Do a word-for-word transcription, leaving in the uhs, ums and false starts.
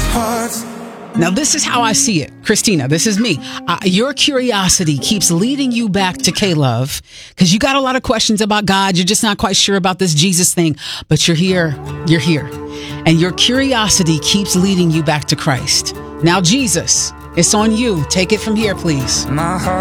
Now, this is how I see it. Christina, this is me. Uh, your curiosity keeps leading you back to K-Love because you got a lot of questions about God. You're just not quite sure about this Jesus thing, but you're here. You're here. And your curiosity keeps leading you back to Christ. Now, Jesus, it's on you. Take it from here, please. My heart